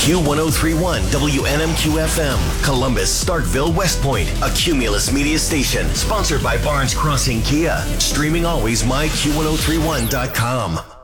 Q1031 WNMQ FM, Columbus, Starkville, West Point, a Cumulus media station, sponsored by Barnes Crossing Kia. Streaming always myQ1031.com.